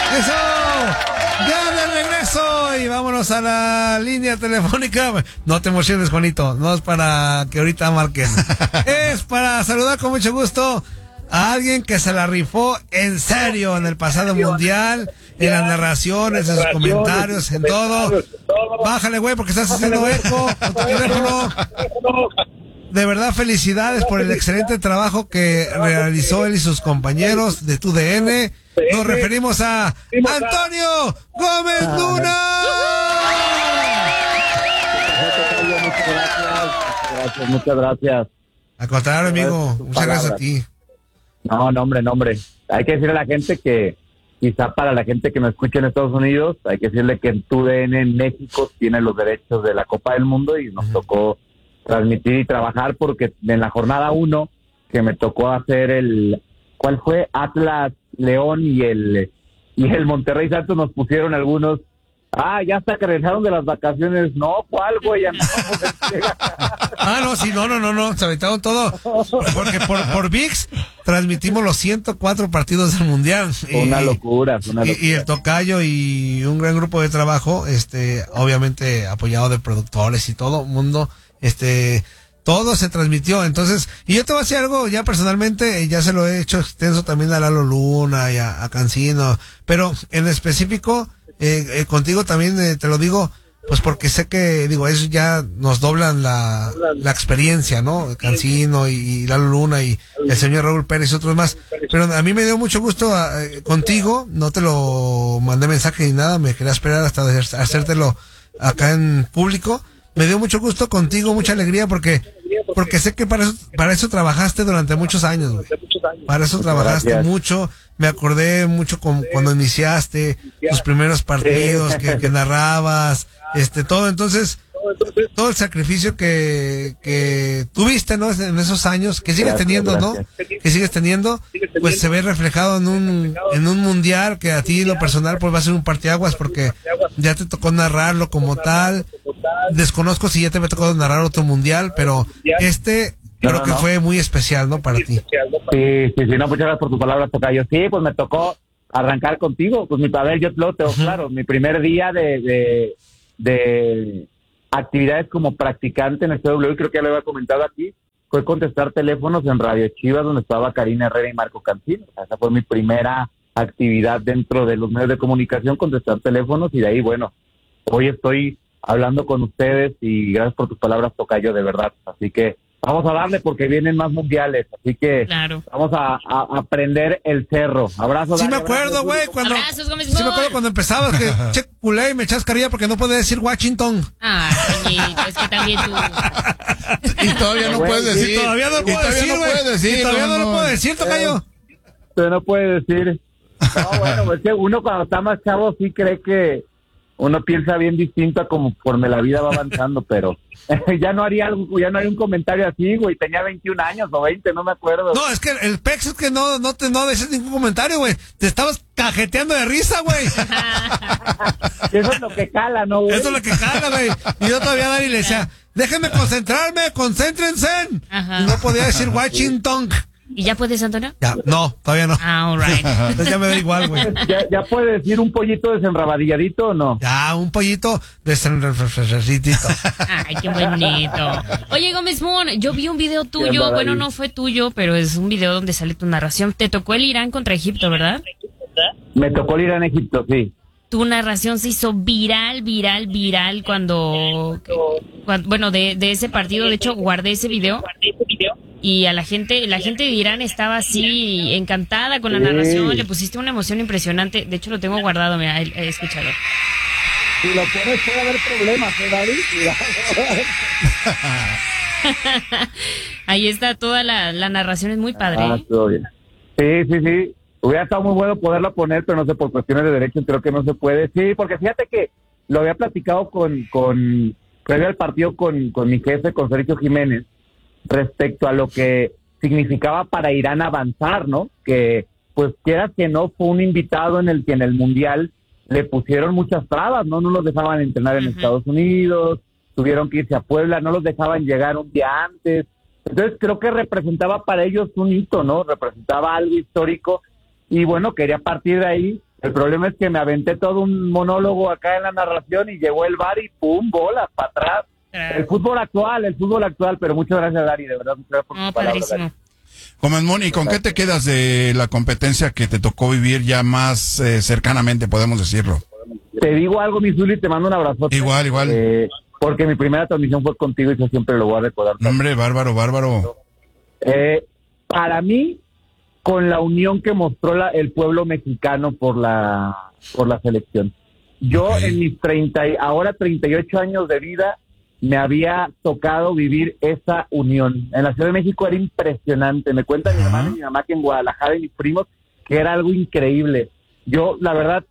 ¡Eso! ¡Ya de regreso! Y vámonos a la línea telefónica. No te emociones, Juanito. No es para que ahorita marquen. Es para saludar con mucho gusto a alguien que se la rifó en serio en el pasado mundial, en las narraciones, en sus comentarios, en todo. Bájale, güey, porque estás haciendo eco con tu teléfono. De verdad, felicidades por el excelente trabajo que realizó él y sus compañeros de TUDN. Nos referimos a Antonio Gómez Luna. Muchas gracias. Al contrario, amigo, muchas gracias a ti. No, hombre. Hay que decirle a la gente que, quizá para la gente que me escucha en Estados Unidos, hay que decirle que en TUDN en México tiene los derechos de la Copa del Mundo y nos tocó transmitir y trabajar porque en la jornada 1 que me tocó hacer ¿cuál fue? Atlas León y el Monterrey Santos, nos pusieron algunos. Ya hasta que regresaron de las vacaciones. No, ¿cuál, güey? Ya no. No, sí, no, se aventaron todo. Porque por ViX transmitimos los 104 partidos del Mundial. Una locura. Y el tocayo y un gran grupo de trabajo, obviamente apoyado de productores y todo mundo, todo se transmitió. Entonces, y yo te voy a decir algo ya personalmente, ya se lo he hecho extenso también a Lalo Luna y a Cancino, pero en específico, contigo también te lo digo, pues porque sé que, ellos ya nos doblan la experiencia, ¿no? Cancino y Lalo Luna y el señor Raúl Pérez y otros más. Pero a mí me dio mucho gusto contigo, no te lo mandé mensaje ni nada, me quería esperar hasta hacértelo acá en público. Me dio mucho gusto contigo, mucha alegría, porque sé que para eso trabajaste durante muchos años, güey. Para eso trabajaste mucho. Me acordé mucho cuando iniciaste tus primeros partidos que narrabas, todo. Entonces, todo el sacrificio que tuviste, ¿no? En esos años, que sigues teniendo, ¿no? Que sigues teniendo, pues se ve reflejado en un mundial que a ti, lo personal, pues va a ser un parteaguas porque ya te tocó narrarlo como tal. Desconozco si ya te había tocado narrar otro mundial, pero creo que fue muy especial, ¿no? Para ti. Sí, no, muchas gracias por tus palabras, tocayo. Sí, pues me tocó arrancar contigo, pues mi padre, yo lo tengo claro, mi primer día de actividades como practicante en el CW, creo que ya lo había comentado aquí, fue contestar teléfonos en Radio Chivas, donde estaba Karina Herrera y Marco Cancino. Esa fue mi primera actividad dentro de los medios de comunicación, contestar teléfonos, y de ahí, bueno, hoy estoy hablando con ustedes y gracias por tus palabras, tocayo, de verdad. Así que vamos a darle porque vienen más mundiales, así que vamos a prender el cerro. Abrazo. Sí, me acuerdo, güey, sí me acuerdo cuando empezabas que che culé y me echas carilla porque no podía decir Washington. Es que también tú. Y todavía no puedes decir. Y todavía no lo puedo decir, güey. Y todavía no lo puedo decir, tocayo. Usted no puede decir. No, bueno, es que uno cuando está más chavo sí cree que uno piensa bien distinto a conforme la vida va avanzando, pero ya no haría un comentario así, güey. Tenía 21 años o 20, no me acuerdo. No, es que el pex es que no dejes ningún comentario, güey. Te estabas cajeteando de risa, güey. Eso es lo que cala, ¿no, güey? Eso es lo que cala, güey. Y yo todavía a Dani le decía, déjenme concentrarme, concéntrense. Y no podía decir Washington. ¿Y ya puedes, Antonio? Ya, no, todavía no. All right. Entonces ya me da igual, güey. ¿Ya puede decir un pollito desenrabadilladito o no? Ya, un pollito desenrabadilladito. Ay, qué bonito. Oye, Gómez Moon, yo vi un video tuyo, bueno, no fue tuyo, pero es un video donde sale tu narración. Te tocó el Irán contra Egipto, ¿verdad? Me tocó el Irán Egipto, sí. Tu narración se hizo viral cuando bueno, de ese partido. De hecho, guardé ese video. Y a la gente de Irán estaba así encantada con la narración, le pusiste una emoción impresionante. De hecho, lo tengo guardado, mira, escúchalo. Si lo pones puede haber problemas, David. Ahí está toda la narración, es muy padre. Todo bien. Sí. Hubiera estado muy bueno poderlo poner, pero no sé, por cuestiones de derechos creo que no se puede. Sí, porque fíjate que lo había platicado previo al partido con mi jefe, con Sergio Jiménez, respecto a lo que significaba para Irán avanzar, ¿no? Que, pues, quieras que no, fue un invitado en el que en el Mundial le pusieron muchas trabas, ¿no? No los dejaban entrenar en Estados Unidos, tuvieron que irse a Puebla, no los dejaban llegar un día antes. Entonces, creo que representaba para ellos un hito, ¿no? Representaba algo histórico y, bueno, quería partir de ahí El problema es que me aventé todo un monólogo acá en la narración y llegó el VAR y ¡pum! Bola para atrás. El fútbol actual, pero muchas gracias, Dari, de verdad. Muchas gracias por tu palabra, Padrísimo. Dari. Comandmón, ¿y con qué te quedas de la competencia que te tocó vivir ya más cercanamente, podemos decirlo? Te digo algo, mi Zuli, te mando un abrazo. Igual. Porque mi primera transmisión fue contigo y yo siempre lo voy a recordar. Hombre, bárbaro. Para mí, con la unión que mostró el pueblo mexicano por la selección. Yo en mis 38 años de vida me había tocado vivir esa unión. En la Ciudad de México era impresionante. Me cuenta mi hermana y mi mamá que en Guadalajara y mis primos que era algo increíble. Yo, la verdad,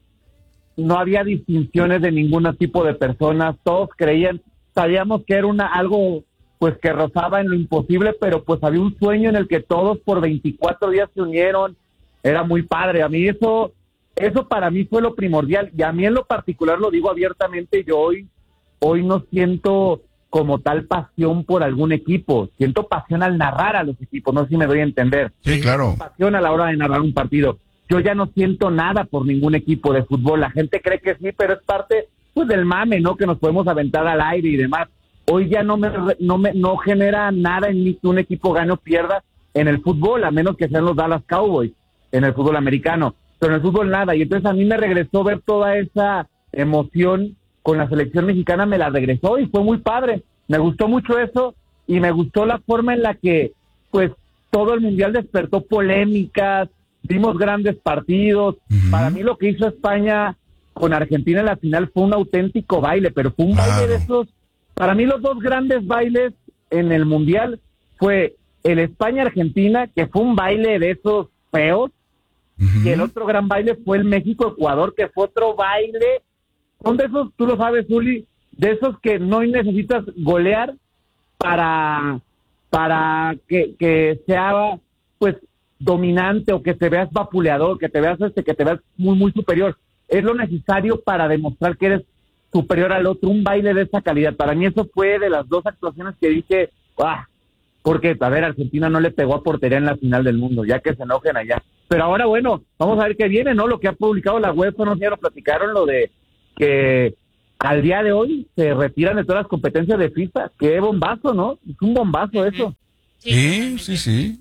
no había distinciones de ningún tipo de personas. Todos sabíamos que era algo pues que rozaba en lo imposible, pero pues había un sueño en el que todos por 24 días se unieron. Era muy padre. A mí eso para mí fue lo primordial. Y a mí en lo particular, lo digo abiertamente, yo hoy no siento como tal pasión por algún equipo. Siento pasión al narrar a los equipos. No sé si me doy a entender. Sí, claro. Pasión a la hora de narrar un partido. Yo ya no siento nada por ningún equipo de fútbol. La gente cree que sí, pero es parte pues del mame, ¿no? Que nos podemos aventar al aire y demás. Hoy ya no genera nada en mí que un equipo gane o pierda en el fútbol, a menos que sean los Dallas Cowboys en el fútbol americano. Pero en el fútbol nada. Y entonces a mí me regresó ver toda esa emoción con la selección mexicana, me la regresó y fue muy padre. Me gustó mucho eso y me gustó la forma en la que pues todo el mundial despertó polémicas, vimos grandes partidos. Para mí lo que hizo España con Argentina en la final fue un auténtico baile, pero fue un baile de esos. Para mí los dos grandes bailes en el mundial fue el España-Argentina, que fue un baile de esos feos, y el otro gran baile fue el México-Ecuador, que fue otro baile. Son de esos, tú lo sabes, Zuli, de esos que no necesitas golear para que sea pues dominante o que te veas vapuleador, que te veas muy muy superior. Es lo necesario para demostrar que eres superior al otro, un baile de esa calidad. Para mí eso fue de las dos actuaciones que dije, porque a ver, Argentina no le pegó a portería en la final del mundo, ya que se enojen allá. Pero ahora bueno, vamos a ver qué viene, ¿no? Lo que ha publicado la UEFA, no sé, ya lo platicaron, lo de que al día de hoy se retiran de todas las competencias de FIFA. Qué bombazo, ¿no? Es un bombazo eso. Sí.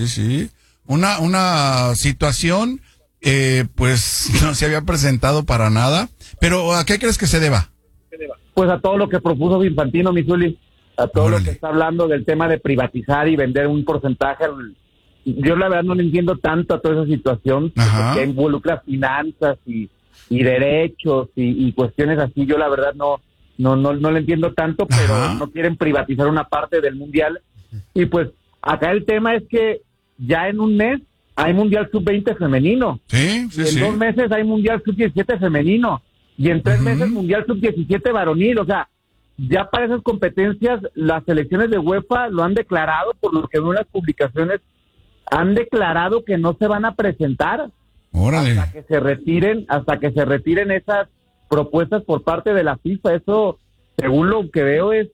Una situación, pues no se había presentado para nada. Pero ¿a qué crees que se deba? Pues a todo lo que propuso Infantino, mi Zuli, a todo lo que está hablando del tema de privatizar y vender un porcentaje. Yo la verdad no le entiendo tanto a toda esa situación, que involucra finanzas y derechos y cuestiones así. Yo la verdad no le entiendo tanto, pero no quieren privatizar una parte del mundial. Y pues acá el tema es que ya en un mes hay mundial sub-20 femenino. Sí. Y en 2 meses hay mundial sub-17 femenino. Y en 3 meses mundial sub-17 varonil. O sea, ya para esas competencias las selecciones de UEFA lo han declarado, por lo que veo en las publicaciones, han declarado que no se van a presentar. Órale. hasta que se retiren esas propuestas por parte de la FIFA. Eso, según lo que veo, es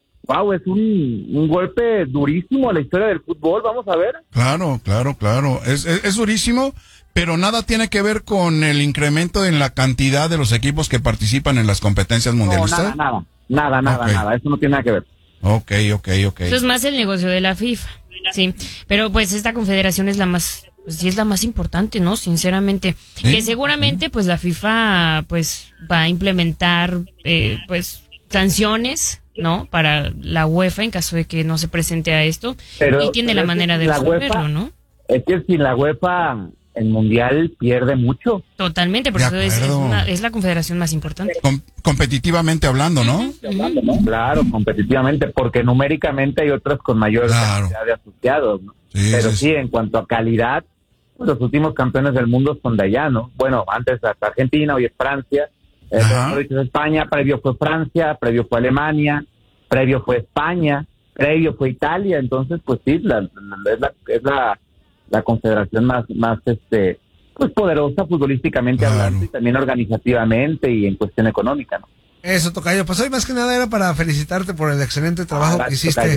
un golpe durísimo a la historia del fútbol. Vamos a ver. Claro. Es durísimo, pero nada tiene que ver con el incremento en la cantidad de los equipos que participan en las competencias mundialistas. No, nada. Eso no tiene nada que ver. Ok. Eso es más el negocio de la FIFA. Sí, pero pues esta confederación es la más importante, ¿no? Sinceramente, que seguramente pues la FIFA pues va a implementar pues sanciones, ¿no? Para la UEFA en caso de que no se presente a esto, y tiene la manera de resolverlo, ¿no? Es que sin la UEFA el mundial pierde mucho. Totalmente, por eso es la confederación más importante. Competitivamente hablando, ¿no? Claro, competitivamente, porque numéricamente hay otras con mayor cantidad de asociados, ¿no? Pero sí, en cuanto a calidad, los últimos campeones del mundo son de allá, ¿no? Bueno, antes hasta Argentina, hoy es Francia, es España, previo fue Francia, previo fue Alemania, previo fue España, previo fue Italia. Entonces pues sí, es la confederación más pues poderosa futbolísticamente hablando, y también organizativamente y en cuestión económica, ¿no? Eso, tocayo. Pues hoy más que nada era para felicitarte por el excelente trabajo que hiciste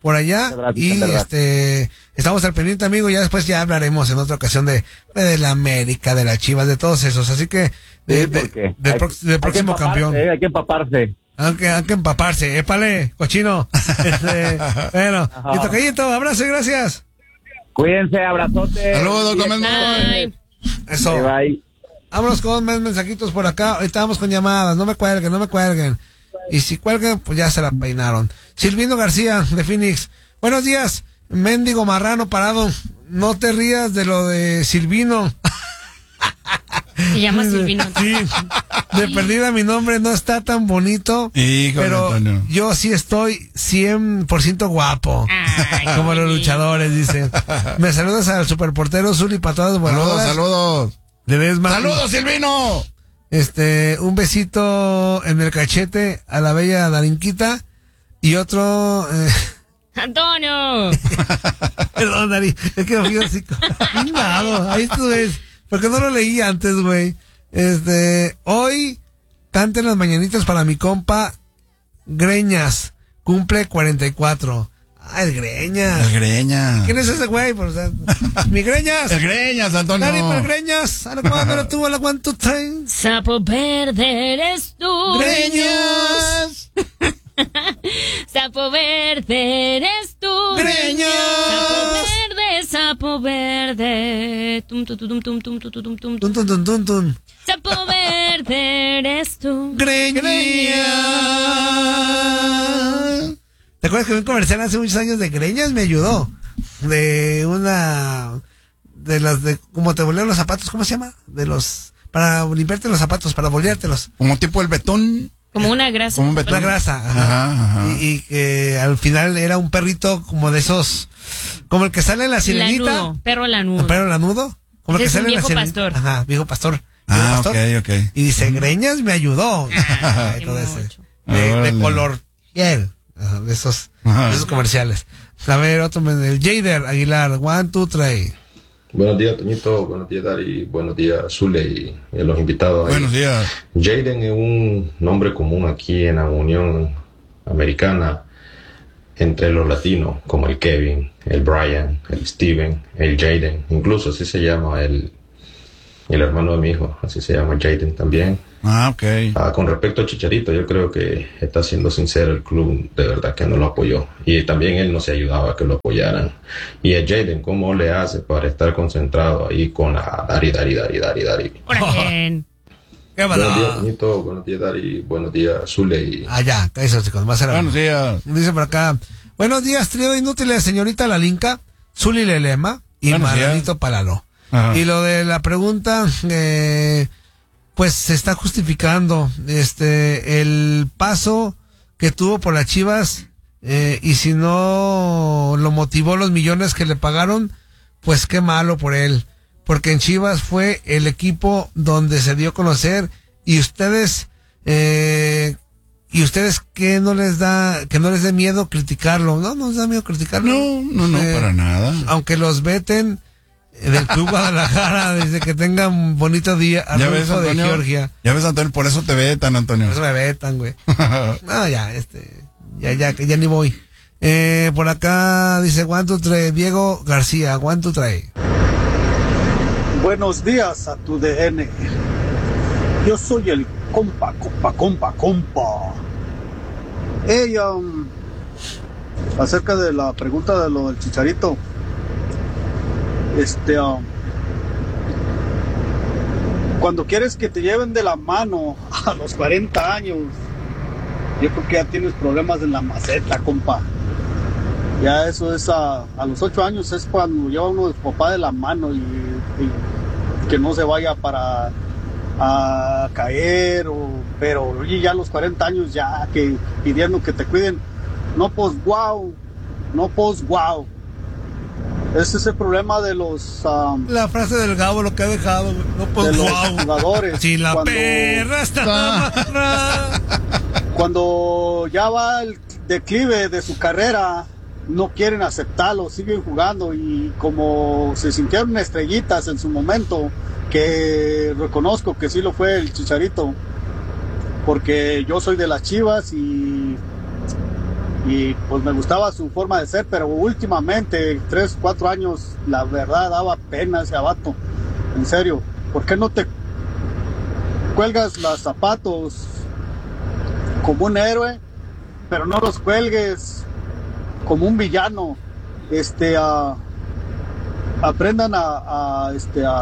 por allá. Gracias, Y verdad. estamos al pendiente, amigo. Ya después ya hablaremos en otra ocasión de la América, de las Chivas, de todos esos. Así que Sí, porque del próximo campeón. Hay que empaparse. Hay que empaparse. Épale, cochino. Bueno, Ajá. y tocallito, abrazo y gracias. Cuídense, abrazote. Saludos, Gómez. Bye. Eso. Bye, bye. Vámonos con más mensajitos por acá. Ahorita vamos con llamadas. No me cuelguen. Y si cuelgan, pues ya se la peinaron. Silvino García, de Phoenix. Buenos días, mendigo marrano parado. No te rías de lo de Silvino. Se llama Silvino. Sí, de perdida mi nombre no está tan bonito. Híjole, pero Antonio. yo sí estoy 100% guapo. Ay, Como los qué luchadores, dice. Me saludas al superportero Zuli para todas las Saludos, saludos. Le ves más. ¡Saludos, Silvino! Un besito en el cachete a la bella Darinquita y otro. Antonio. Perdón, Dari, es que me fui así. Nada, ahí tú ves. Porque no lo leí antes, güey. Hoy canten las mañanitas para mi compa Greñas. Cumple 44. Ah, el Greñas. El Greñas. ¿Quién es ese güey? Pues, o sea, mi Greñas. El Greñas, Antonio. Dari, para el Greñas. ¿A la cuándo lo tuvo la one, two, three? Sapo verde eres tú. Greñas. Sapo verde eres tú. Greñas. Sapo verde. Tum, tum, tum, tum, tum, tum, tum, tum, tum. Tun, tun, tun, tun, tun. Sapo verde eres tú. Greñas. ¿Te acuerdas que vi un comercial hace muchos años de Greñas? Me ayudó. De las de, como te bolean los zapatos, ¿cómo se llama? Para limpiarte los zapatos, para boleártelos. Como tipo el betón. Como una grasa. Como un betón. La grasa. Ajá, ajá. Y que al final era un perrito como de esos, como el que sale en la sirenita. Lanudo, perro lanudo. ¿Pero lanudo? Como el que Es sale un en la viejo sirenita. pastor. Ajá, viejo pastor. Ah, Viejo ok, pastor. ok. Y dice, Greñas me ayudó. Ah, qué Todo ese. mocho. De Órale. color piel. Ajá, de esos comerciales. A ver, otro, el Jader Aguilar, 1, 2, 3. Buenos días, Toñito. Buenos días, Dari. Buenos días, Zule y los invitados. ahí. Buenos días. Jaden es un nombre común aquí en la Unión Americana entre los latinos, como el Kevin, el Brian, el Steven, el Jaden. Incluso así se llama el hermano de mi hijo, así se llama Jaden también. Ah, ok. Con respecto a Chicharito, yo creo que está siendo sincero el club, de verdad que no lo apoyó. Y también él no se ayudaba a que lo apoyaran. Y a Jaden, ¿cómo le hace para estar concentrado ahí con la Dari? Órale. ¿Qué Buenos días, va? Toñito. Buenos días, Dari. Buenos días, Zule. Y Allá, eso, chicos, más era. Buenos días. Dice por acá, buenos días, trío de inútiles, señorita Lalinka, Zuli Lelema y Buenos días. Maradito Palalo. Ajá. Y lo de la pregunta, pues se está justificando el paso que tuvo por las Chivas, y si no lo motivó los millones que le pagaron, pues qué malo por él, porque en Chivas fue el equipo donde se dio a conocer. Y ustedes que no les dé miedo criticarlo. No nos da miedo criticarlo. No, para nada. Aunque los veten del Club Guadalajara, desde que tengan bonito día, Ya ves, Arnulfo de Antonio. Georgia. Ya ves, Antonio, por eso te vetan, Antonio. Por eso me vetan, güey. No, ya ni voy. Por acá dice 1, 2, 3, Diego García, 1, 2, 3. Buenos días a tu DN. Yo soy el compa. Hey, acerca de la pregunta de lo del Chicharito. Cuando quieres que te lleven de la mano a los 40 años, yo creo que ya tienes problemas en la maceta, compa. Ya eso es a los 8 años es cuando lleva uno de su papá de la mano y que no se vaya para a caer, pero oye, ya a los 40 años ya que pidiendo que te cuiden, no pues wow. Ese es el problema de los La frase del Gabo lo que ha dejado, no de pues los guau. jugadores. Si la Cuando- perra está amarrada. Cuando ya va el declive de su carrera, no quieren aceptarlo, siguen jugando y como se sintieron estrellitas en su momento, que reconozco que sí lo fue el Chicharito, porque yo soy de las Chivas y y pues me gustaba su forma de ser, pero últimamente, 3, 4 años, la verdad daba pena ese vato. En serio, ¿por qué no te cuelgas los zapatos como un héroe, pero no los cuelgues como un villano? Aprendan a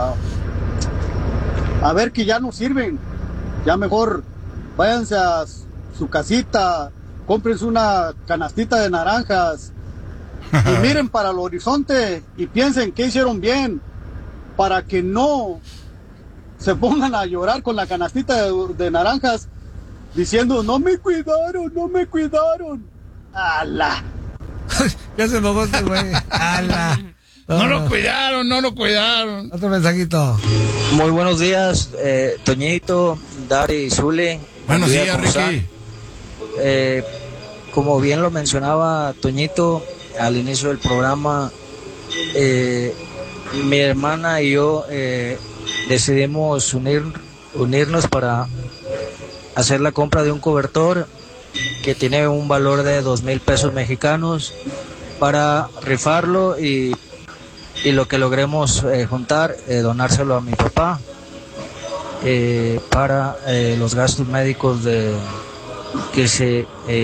ver que ya no sirven, ya mejor váyanse a su casita, cómprense una canastita de naranjas y miren para el horizonte y piensen qué hicieron bien, para que no se pongan a llorar con la canastita de naranjas diciendo no me cuidaron. ¡Ala! Ya se enojó este güey. ¡Ala! No lo cuidaron. Otro mensajito. Muy buenos días, Toñito, Dari y Zule. Buenos días, ¿cómo están? Ricky. Como bien lo mencionaba Toñito al inicio del programa, mi hermana y yo decidimos unirnos para hacer la compra de un cobertor que tiene un valor de 2,000 pesos mexicanos para rifarlo y lo que logremos juntar, donárselo a mi papá para los gastos médicos que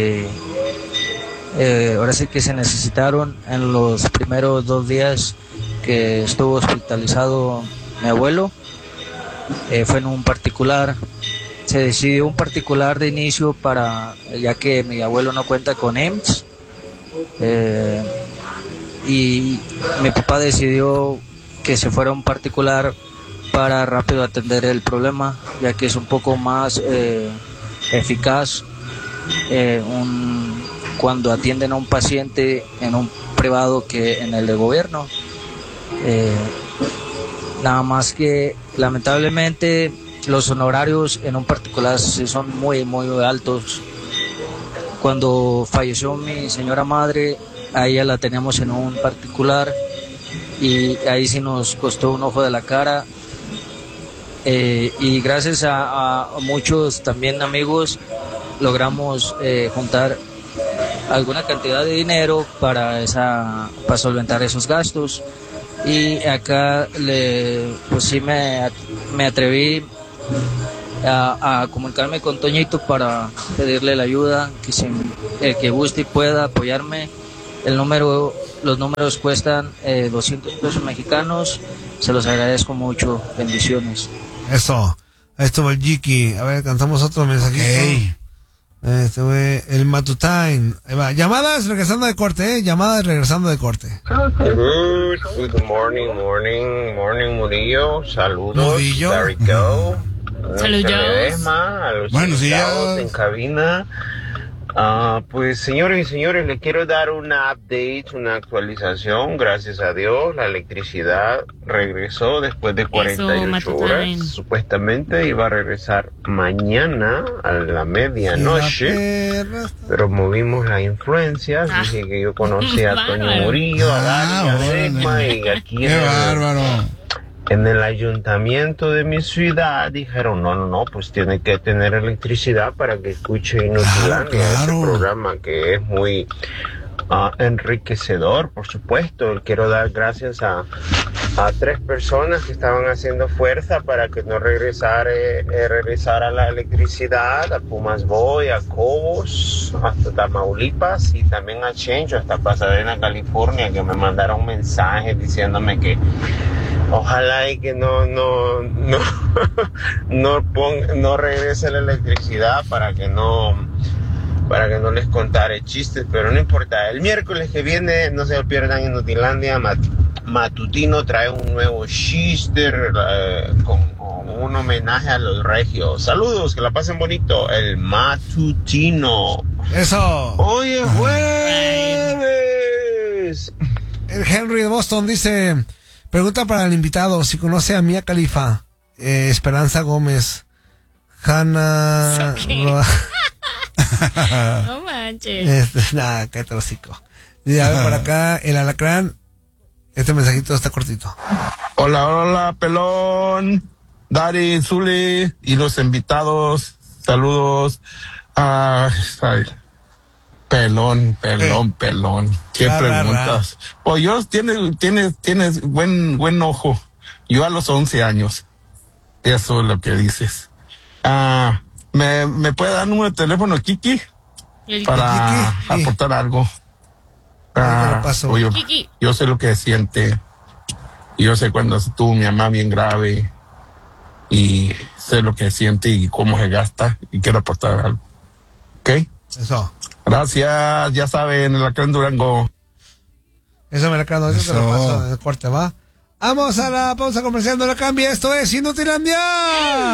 ahora sí que se necesitaron en los primeros 2 días que estuvo hospitalizado mi abuelo. Fue en un particular, se decidió un particular de inicio ya que mi abuelo no cuenta con EMSS, y mi papá decidió que se fuera a un particular para rápido atender el problema, ya que es un poco más eficaz cuando atienden a un paciente en un privado que en el de gobierno. Nada más que lamentablemente los honorarios en un particular sí son muy altos. Cuando falleció mi señora madre, a ella la teníamos en un particular y ahí sí nos costó un ojo de la cara, y gracias a muchos también amigos logramos juntar alguna cantidad de dinero para solventar esos gastos. Y acá pues sí me atreví a comunicarme con Toñito para pedirle la ayuda, que el que guste y pueda apoyarme. Los números cuestan 200 pesos mexicanos. Se los agradezco mucho. Bendiciones. Eso. Ahí estuvo el Jiki. A ver, cantamos otro mensajito. Hey. Este güey, el Matutine. Ahí va. Llamadas regresando de corte, Llamadas regresando de corte. Good morning, Murillo. Saludos. Murillo. There we go. Saludos. A los Buenos invitados días. en cabina. Pues señores y señores, le quiero dar una update, una actualización. Gracias a Dios, la electricidad regresó después de 48 horas. Supuestamente iba a regresar mañana a la medianoche, pero movimos las influencias. Dije que yo conocía a Toño Murillo, a Dani, a Degma, y aquí Qué bárbaro. en el ayuntamiento de mi ciudad dijeron, no, pues tiene que tener electricidad para que escuche Inutilandia, ese programa que es muy enriquecedor, por supuesto. Quiero dar gracias a 3 personas que estaban haciendo fuerza para que no regresara la electricidad, a Pumas Boy, a Cobos, hasta Tamaulipas, y también a Chencho, hasta Pasadena, California, que me mandaron mensajes diciéndome que ojalá y que no regrese la electricidad para que no les contare chistes, pero no importa. El miércoles que viene, no se lo pierdan, en Inutilandia, Matutino trae un nuevo chiste con un homenaje a los regios. Saludos, que la pasen bonito. El Matutino. Eso. Hoy es jueves. El Henry de Boston dice, pregunta para el invitado, si conoce a Mia Khalifa, Esperanza Gómez, Hanna... No manches. Nada, qué trocico. Y a ver, por acá, el Alacrán, este mensajito está cortito. Hola, pelón, Dari, Zuli y los invitados, saludos. Pelón. ¿Qué preguntas? Pues tienes buen ojo. Yo a los 11 años. Eso es lo que dices. ¿Me puede dar número de teléfono, Kiki? Para aportar algo. Yo sé lo que siente. Yo sé cuando estuvo mi mamá bien grave. Y sé lo que siente y cómo se gasta. Y quiero aportar algo. ¿Ok? Eso. Gracias, ya saben, el Alacrán Durango. Eso me lo acabo, eso te lo paso en el corte, ¿va? Vamos a la pausa comercial, no la cambie, esto es Inutilandia.